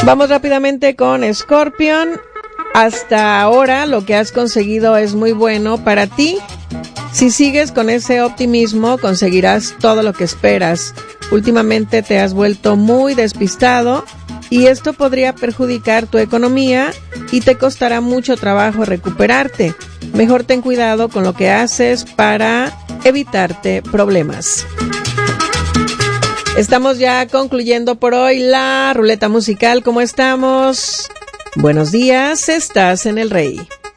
Vamos rápidamente con Scorpion. Hasta ahora lo que has conseguido es muy bueno para ti. Si sigues con ese optimismo, conseguirás todo lo que esperas. Últimamente te has vuelto muy despistado y esto podría perjudicar tu economía y te costará mucho trabajo recuperarte. Mejor ten cuidado con lo que haces para evitarte problemas. Estamos ya concluyendo por hoy la ruleta musical. ¿Cómo estamos? Buenos días, estás en El Rey.